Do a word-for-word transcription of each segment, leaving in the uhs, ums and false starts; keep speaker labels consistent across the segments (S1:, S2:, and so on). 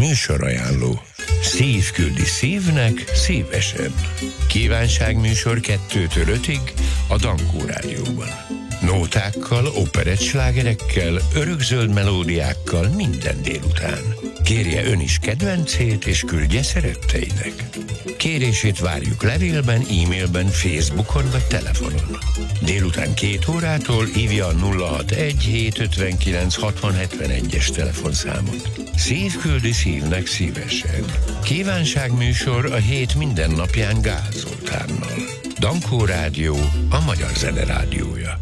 S1: Műsorajánló. Szív küldi szívnek szívesen. Kívánságműsor kettőtől ötig a Dankó Rádióban. Nótákkal, operettslágerekkel, örökzöld melódiákkal minden délután. Kérje ön is kedvencét, és küldje szeretteinek. Kérését várjuk levélben, e-mailben, Facebookon vagy telefonon. Délután két órától hívja a nulla hatvanegy hétszázötvenkilenc hatvan hetvenegyes telefonszámot. Szív küldi szívnek szívesen. Kívánságműsor a hét minden napján Gál Zoltánnal. Dankó Rádió, a magyar zene rádiója.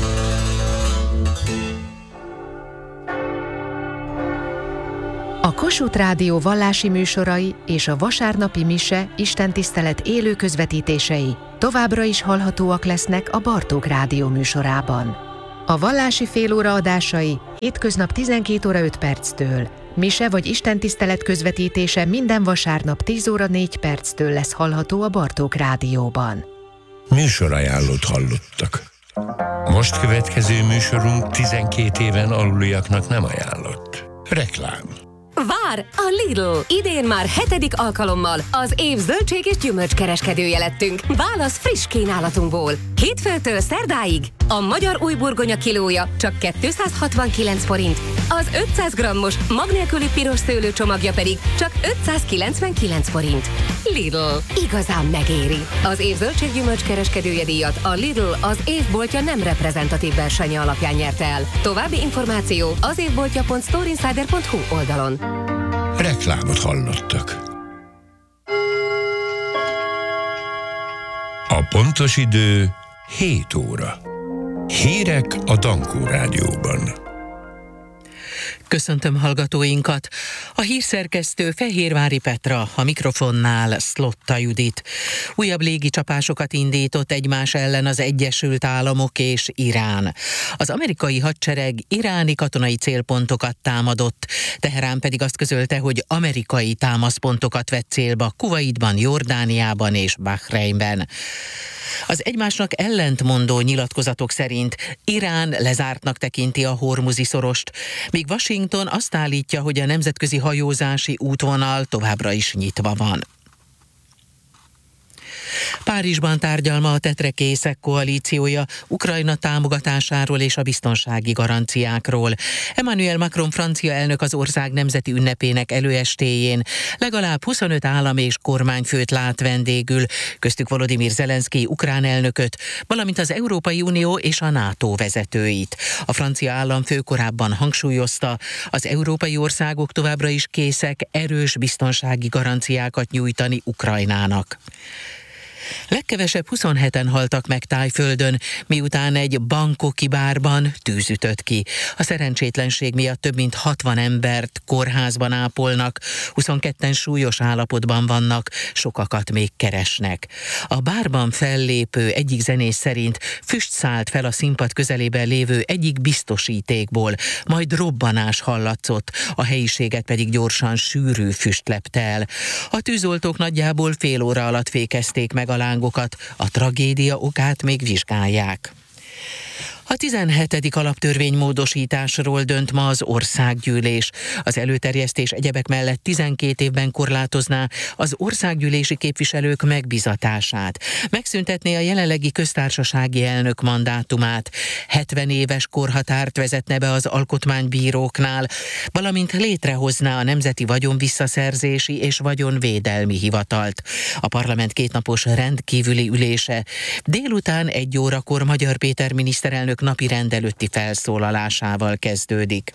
S2: A Kossuth Rádió vallási műsorai és a vasárnapi mise istentisztelet élő közvetítései továbbra is hallhatóak lesznek a Bartók Rádió műsorában. A vallási félóra adásai hétköznap tizenkét óra öt perctől, mise vagy istentisztelet közvetítése minden vasárnap tíz óra négy perctől lesz hallható a Bartók Rádióban.
S1: Műsorajánlót hallottak. Most következő műsorunk tizenkét éven aluliaknak nem ajánlott. Reklám.
S3: Vár! A Lidl! Idén már hetedik alkalommal az év zöldség és gyümölcskereskedője lettünk. Válasz friss kínálatunkból. Hétfőtől szerdáig a magyar újburgonya kilója csak kétszázhatvankilenc forint, az ötszáz grammos mag nélküli piros szőlő csomagja pedig csak ötszázkilencvenkilenc forint. Lidl. Igazán megéri. Az év zöldség gyümölcskereskedője díjat a Lidl az évboltja nem reprezentatív versenye alapján nyerte el. További információ az évboltja pont storeinsider pont hu oldalon.
S1: Reklámot hallottak. A pontos idő hét óra. Hírek a Dankó Rádióban.
S4: Köszöntöm hallgatóinkat! A hírszerkesztő Fehérvári Petra, a mikrofonnál Szlotta Judit. Újabb légicsapásokat indított egymás ellen az Egyesült Államok és Irán. Az amerikai hadsereg iráni katonai célpontokat támadott, Teherán pedig azt közölte, hogy amerikai támaszpontokat vett célba Kuvaitban, Jordániában és Bahreinben. Az egymásnak ellentmondó nyilatkozatok szerint Irán lezártnak tekinti a Hormuzi szorost, míg Washington azt állítja, hogy a nemzetközi hajózási útvonal továbbra is nyitva van. Párizsban tárgyal ma a tetrekészek koalíciója Ukrajna támogatásáról és a biztonsági garanciákról. Emmanuel Macron francia elnök az ország nemzeti ünnepének előestéjén legalább huszonöt állam és kormányfőt lát vendégül, köztük Volodymyr Zelenszky ukrán elnököt, valamint az Európai Unió és a NATO vezetőit. A francia államfő korábban hangsúlyozta, az európai országok továbbra is készek erős biztonsági garanciákat nyújtani Ukrajnának. Legkevesebb huszonheten haltak meg Thaiföldön, miután egy bangkoki bárban tűz ütött ki. A szerencsétlenség miatt több mint hatvan embert kórházban ápolnak, huszonketten súlyos állapotban vannak, sokakat még keresnek. A bárban fellépő egyik zenész szerint füst szállt fel a színpad közelében lévő egyik biztosítékból, majd robbanás hallatszott, a helyiséget pedig gyorsan sűrű füst lepte el. A tűzoltók nagyjából fél óra alatt fékezték meg a lángokat, a tragédia okát még vizsgálják. A tizenhetedik alaptörvénymódosításról dönt ma az országgyűlés. Az előterjesztés egyebek mellett tizenkét évben korlátozná az országgyűlési képviselők megbizatását. Megszüntetné a jelenlegi köztársasági elnök mandátumát. hetven éves korhatárt vezetne be az alkotmánybíróknál, valamint létrehozná a Nemzeti Vagyonvisszaszerzési és Vagyonvédelmi Hivatalt. A parlament kétnapos rendkívüli ülése délután egy órakor Magyar Péter miniszterelnök napi rendelőtti felszólalásával kezdődik.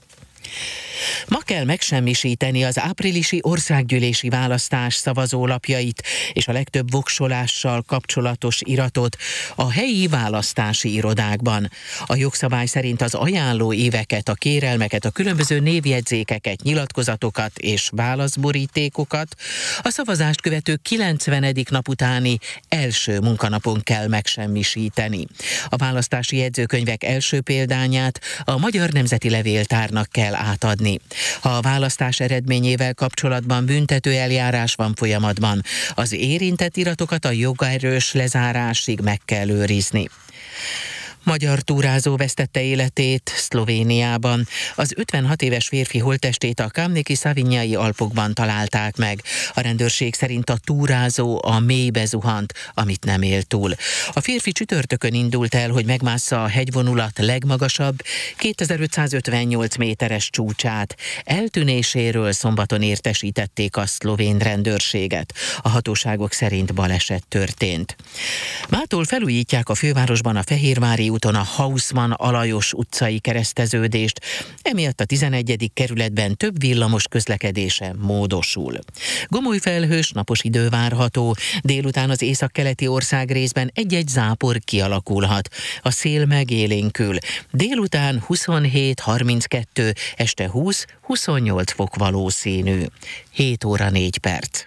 S4: Ma kell megsemmisíteni az áprilisi országgyűlési választás szavazólapjait és a legtöbb voksolással kapcsolatos iratot a helyi választási irodákban. A jogszabály szerint az ajánló éveket, a kérelmeket, a különböző névjegyzékeket, nyilatkozatokat és válaszborítékokat a szavazást követő kilencvenedik nap utáni első munkanapon kell megsemmisíteni. A választási jegyzőkönyvek első példányát a Magyar Nemzeti Levéltárnak kell átadni. Ha a választás eredményével kapcsolatban büntető eljárás van folyamatban, az érintett iratokat a jogerős lezárásig meg kell őrizni. Magyar túrázó vesztette életét Szlovéniában. Az ötvenhat éves férfi holttestét a Kamniki Savignai Alpokban találták meg. A rendőrség szerint a túrázó a mélybe zuhant, amit nem élt túl. A férfi csütörtökön indult el, hogy megmássza a hegyvonulat legmagasabb, kétezer-ötszázötvennyolc méteres csúcsát. Eltűnéséről szombaton értesítették a szlovén rendőrséget. A hatóságok szerint baleset történt. Mától felújítják a fővárosban a Fehérvári úton a Haussmann Alajos utcai kereszteződést, emiatt a tizenegyedik kerületben több villamos közlekedése módosul. Gomoly felhős, napos idő várható, délután az északkeleti országrészben egy-egy zápor kialakulhat. A szél megélénkül. Délután huszonhét harminckettő, este húsz-huszonnyolc fok valószínű. hét óra négy perc.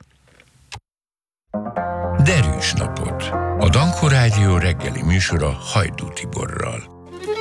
S1: Derűs napot! A Dankó Rádió reggeli műsora Hajdú Tiborral.